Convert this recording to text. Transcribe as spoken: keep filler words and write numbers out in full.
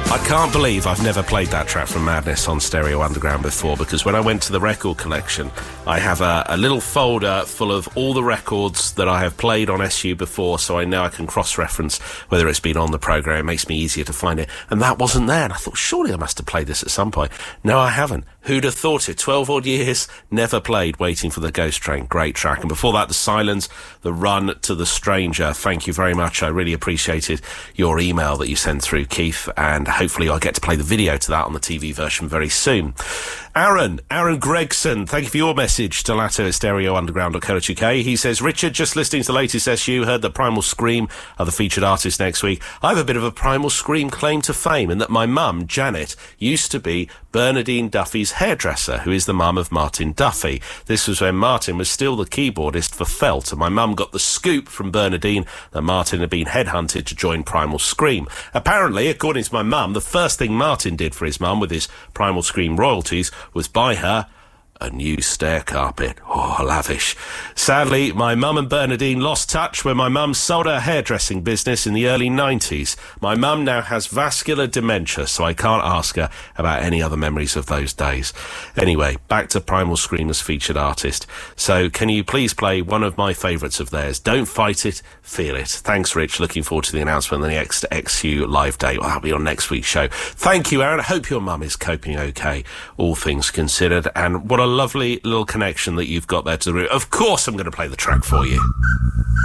I can't believe I've never played that track from Madness on Stereo Underground before, because when I went to the record collection, I have a, a little folder full of all the records that I have played on S U before, so I know I can cross-reference whether it's been on the programme. It makes me easier to find it. And that wasn't there, and I thought, surely I must have played this at some point. No, I haven't. Who'd have thought it? twelve odd years, never played Waiting for the Ghost Train. Great track. And before that, The Silence, The Run to the Stranger. Thank you very much. I really appreciated your email that you sent through, Keith, and hopefully I'll get to play the video to that on the T V version very soon. Aaron, Aaron Gregson, thank you for your message to Latto at stereo underground dot co dot U K. He says, Richard, just listening to the latest S U, heard that Primal Scream are the featured artist next week. I have a bit of a Primal Scream claim to fame in that my mum, Janet, used to be Bernadine Duffy's hairdresser, who is the mum of Martin Duffy. This was when Martin was still the keyboardist for Felt, and my mum got the scoop from Bernadine that Martin had been headhunted to join Primal Scream. Apparently, according to my mum, the first thing Martin did for his mum with his Primal Scream royalties was buy her a new stair carpet. Oh, lavish. Sadly, my mum and Bernadine lost touch when my mum sold her hairdressing business in the early nineties. My mum now has vascular dementia, so I can't ask her about any other memories of those days. Anyway, back to Primal Scream as featured artist. So can you please play one of my favourites of theirs? Don't Fight It, Feel It. Thanks, Rich. Looking forward to the announcement on the next X U live date. Well, that'll be on next week's show. Thank you, Aaron. I hope your mum is coping okay, all things considered. And what a lovely little connection that you've got there to the room. Of course I'm going to play the track for you.